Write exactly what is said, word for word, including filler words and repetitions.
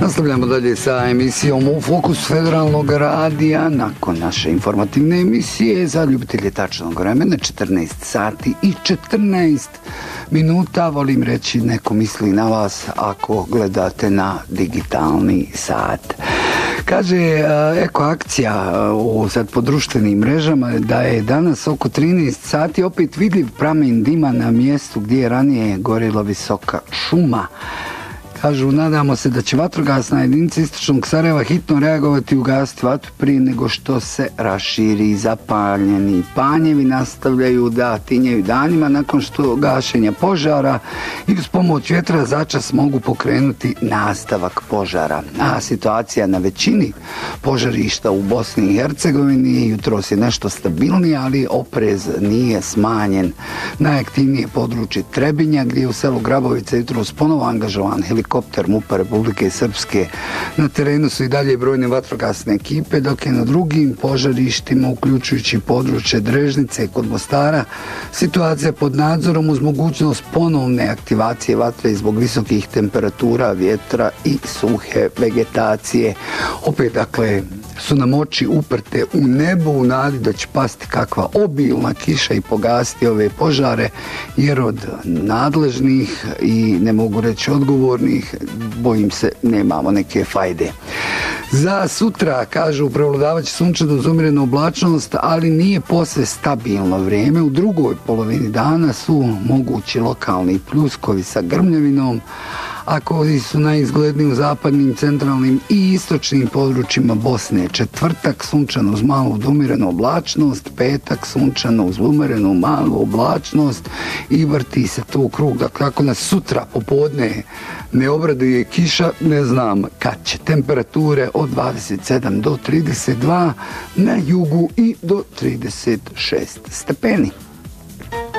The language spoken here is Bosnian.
Nastavljamo dalje sa emisijom U fokusu Federalnog radija. Nakon naše informativne emisije za ljubitelje tačnog vremena četrnaest sati i četrnaest minuta. Volim reći, neko misli na vas ako gledate na digitalni sat. Kaže, eko akcija u sad po društvenim mrežama da je danas oko trinaest sati opet vidljiv pramen dima na mjestu gdje je ranije gorila visoka šuma. Kažu, nadamo se da će vatrogasna jedinica istočnog Sarajeva hitno reagovati i ugasiti vatru prije nego što se raširi. Zapaljeni panjevi nastavljaju da tinjaju danima nakon što gašenja požara i uz pomoć vjetra začas mogu pokrenuti nastavak požara. A situacija na većini požarišta u Bosni i Hercegovini jutros je nešto stabilnije, ali oprez nije smanjen. Najaktivnije područje Trebinja, gdje je u selu Grabovica jutros ponovo angažovan helikopter helikopter MUP-a Republike Srpske. Na terenu su i dalje brojne vatrogasne ekipe, dok je na drugim požarištima, uključujući područje Drežnice kod Mostara, situacija pod nadzorom uz mogućnost ponovne aktivacije vatre zbog visokih temperatura, vjetra i suhe vegetacije. Opet, dakle, su nam oči uprte u nebo u nadi da će pasti kakva obilna kiša i pogasiti ove požare, jer od nadležnih i ne mogu reći odgovornih, bojim se, nemamo neke fajde. Za sutra, kažu, prevladavaće sunčano uz umjerenu oblačnost, ali nije posve stabilno vrijeme. U drugoj polovini dana su mogući lokalni pljuskovi sa grmljavinom, a koji su najizgledniji u zapadnim, centralnim i istočnim područjima Bosne. Četvrtak sunčano uz malu umjerenu oblačnost, petak sunčano uz umjerenu malu oblačnost i vrti se to u krug. Dakle, ako nas sutra popodne ne obraduje kiša, ne znam kad će. Temperature od dvadeset sedam do trideset dva na jugu i do trideset šest stepeni.